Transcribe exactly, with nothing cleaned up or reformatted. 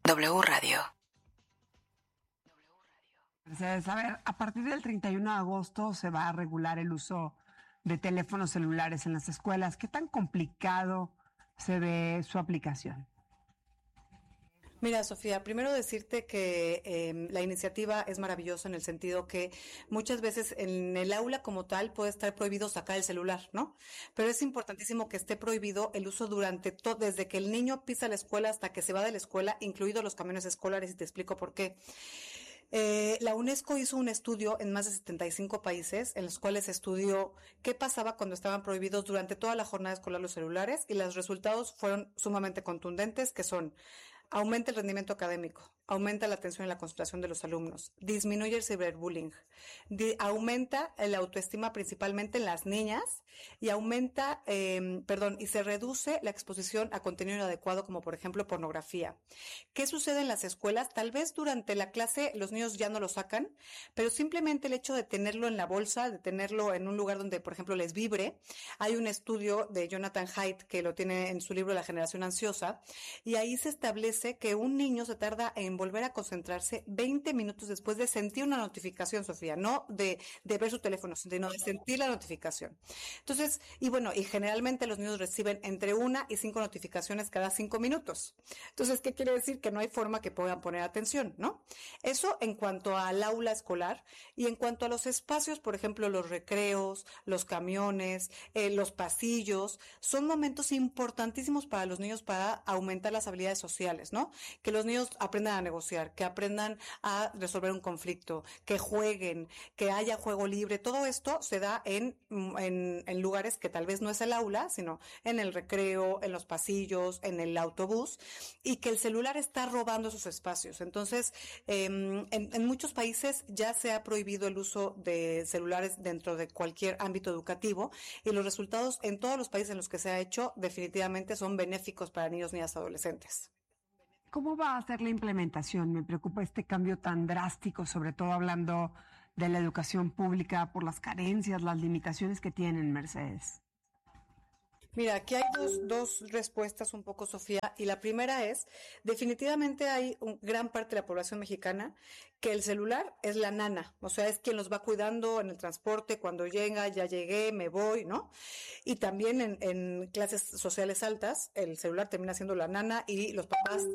W Radio. Mercedes, a ver, a partir del treinta y uno de agosto se va a regular el uso de teléfonos celulares en las escuelas. ¿Qué tan complicado se ve su aplicación? Mira, Sofía, primero decirte que eh, la iniciativa es maravillosa en el sentido que muchas veces en el aula como tal puede estar prohibido sacar el celular, ¿no? Pero es importantísimo que esté prohibido el uso durante todo, desde que el niño pisa la escuela hasta que se va de la escuela, incluidos los camiones escolares, y te explico por qué. Eh, la UNESCO hizo un estudio en más de setenta y cinco países en los cuales estudió qué pasaba cuando estaban prohibidos durante toda la jornada escolar los celulares, y los resultados fueron sumamente contundentes, que son: aumenta el rendimiento académico, aumenta la atención y la concentración de los alumnos, disminuye el ciberbullying, di- aumenta la autoestima principalmente en las niñas, y aumenta, eh, perdón, y se reduce la exposición a contenido inadecuado como por ejemplo pornografía. ¿Qué sucede en las escuelas? Tal vez durante la clase los niños ya no lo sacan, pero simplemente el hecho de tenerlo en la bolsa, de tenerlo en un lugar donde por ejemplo les vibre. Hay un estudio de Jonathan Haidt que lo tiene en su libro La generación ansiosa, y ahí se establece que un niño se tarda en volver a concentrarse veinte minutos después de sentir una notificación, Sofía, no de, de ver su teléfono, sino de sentir la notificación. Entonces, y bueno, y generalmente los niños reciben entre una y cinco notificaciones cada cinco minutos. Entonces, ¿qué quiere decir? Que no hay forma que puedan poner atención, ¿no? Eso en cuanto al aula escolar. Y en cuanto a los espacios, por ejemplo, los recreos, los camiones, eh, los pasillos, son momentos importantísimos para los niños para aumentar las habilidades sociales, ¿no? Que los niños aprendan a negociar, que aprendan a resolver un conflicto, que jueguen, que haya juego libre. Todo esto se da en, en, en lugares que tal vez no es el aula, sino en el recreo, en los pasillos, en el autobús, y que el celular está robando esos espacios. Entonces, eh, en, en muchos países ya se ha prohibido el uso de celulares dentro de cualquier ámbito educativo, y los resultados en todos los países en los que se ha hecho definitivamente son benéficos para niños, niñas, adolescentes. ¿Cómo va a ser la implementación? Me preocupa este cambio tan drástico, sobre todo hablando de la educación pública, por las carencias, las limitaciones que tienen, Mercedes. Mira, aquí hay dos, dos respuestas un poco, Sofía, y la primera es: definitivamente hay un, gran parte de la población mexicana que el celular es la nana, o sea, es quien los va cuidando en el transporte, cuando llega, ya llegué, me voy, ¿no? Y también en, en clases sociales altas, el celular termina siendo la nana y los papás